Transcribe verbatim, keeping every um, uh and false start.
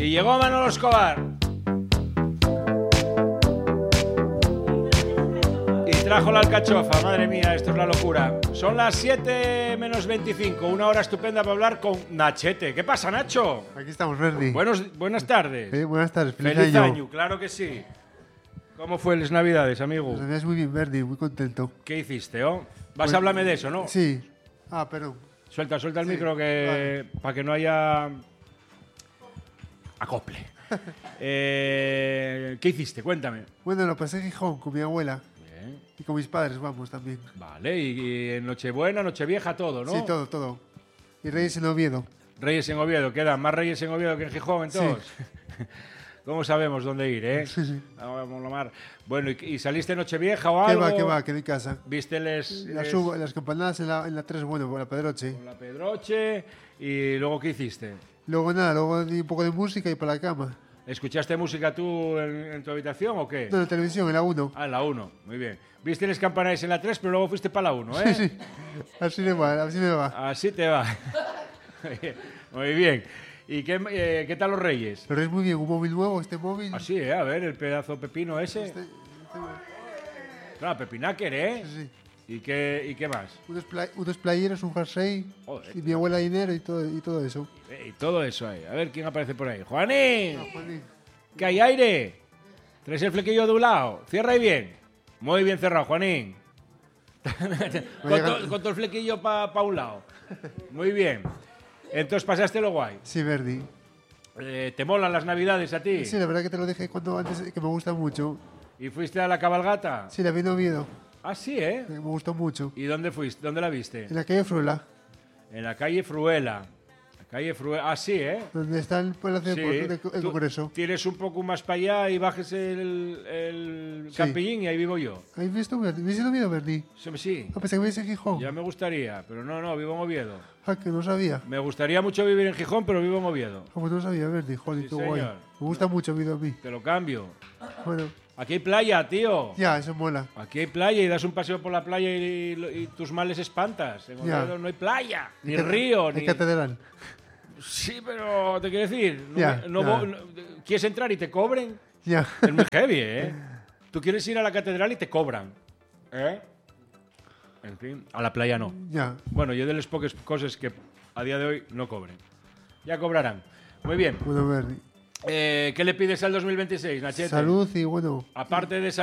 Y llegó Manolo Escobar. Y trajo la alcachofa. Madre mía, esto es la locura. Son las siete menos veinticinco. Una hora estupenda para hablar con Nachete. ¿Qué pasa, Nacho? Aquí estamos, Verdi. Buenos, buenas tardes. Eh, buenas tardes, feliz, Feliz año. año, claro que sí. ¿Cómo fue las Navidades, amigo? Las Navidades muy bien, Verdi, muy contento. ¿Qué hiciste, oh? Vas Pues- a hablarme de eso, ¿no? Sí. Ah, perdón. Suelta, suelta el Sí, micro que para que no haya acople. eh, ¿Qué hiciste? Cuéntame. Bueno, lo pasé en Gijón con mi abuela Bien. y con mis padres, vamos, también. Vale, y, y en Nochebuena, Nochevieja, todo, ¿no? Sí, todo, todo. Y Reyes en Oviedo. Reyes en Oviedo, quedan más Reyes en Oviedo que en Gijón, entonces. ¿Cómo sabemos dónde ir, eh? Sí, sí. Vamos a mar. Bueno, ¿y, y saliste Nochevieja o ¿Qué algo? va, qué va? Quedé en casa. ¿Viste les, Las, les- uva- las campanadas en la, en la tres, bueno, por la Pedroche. con la Pedroche? ¿Y luego qué hiciste? Luego nada, luego di un poco de música y para la cama. ¿Escuchaste música tú en, en tu habitación o qué? No, en la televisión, en la uno. Ah, en la uno, muy bien. Viste los campanares en la tres, pero luego fuiste para la uno, ¿eh? Sí, sí. Así me va, así me va. Así te va. Muy bien. ¿Y qué, eh, qué tal los Reyes? Pero es muy bien, un móvil nuevo, este móvil. Así, ¿eh? A ver, el pedazo pepino ese. Este- este- Claro, pepinaker, ¿eh? sí, sí. ¿Y qué, ¿Y qué más? Unos, play- unos playeros, un jersey, Joder. y mi abuela dinero y todo, y todo eso. Eh, Y todo eso ahí. A ver quién aparece por ahí. ¡Juanín! Juanín. ¿Que hay aire? ¿Traes el flequillo de un lado? Cierra ahí bien. Muy bien cerrado, Juanín. con, to- con todo el flequillo para un lado. Muy bien. Entonces pasaste lo guay. Sí, Verdi. Eh, ¿Te molan las navidades a ti? Sí, la verdad que te lo dije cuando antes, que me gusta mucho. ¿Y fuiste a la cabalgata? Sí, la vi en Oviedo, Ah, sí, ¿eh? que me gustó mucho. ¿Y dónde fuiste? ¿Dónde la viste? En la calle Fruela, En la calle Fruela. La calle Fruela. Ah, sí, ¿eh? donde está el Palacio Sí. de de- el Tú Congreso. tienes un poco más para allá y bajes el, el Sí. Campillín y ahí vivo yo. ¿Has visto, Verdi? ¿Viste en Oviedo, Verdi? Sí, sí. Ah, pensé que vivías en Gijón. Ya me gustaría, pero no, no, vivo en Oviedo. Ah, que no sabía. Me gustaría mucho vivir en Gijón, pero vivo en Oviedo. Ah, pues no sabía, Verdi. Joder, Sí, qué guay. señor. Me gusta mucho Oviedo a mí. Te lo cambio. Bueno, Aquí hay playa, tío. ya, eso mola. Aquí hay playa y das un paseo por la playa y, y- y tus males espantas. En Ya. Oviedo no hay playa, ni Hay cate- río, hay ni... catedral. Sí, pero te quiero decir, no, Ya, me- no ya. vo- no- ¿quieres entrar y te cobren? Ya. Es muy heavy, ¿eh? Tú quieres ir a la catedral y te cobran, ¿eh? En fin, a la playa no. Ya. Bueno, yo de las pocas cosas que a día de hoy no cobren. Ya cobrarán. Muy bien. Bueno, Verdi. Eh, ¿Qué le pides al dos mil veintiséis, Nachete? Salud y bueno. Aparte de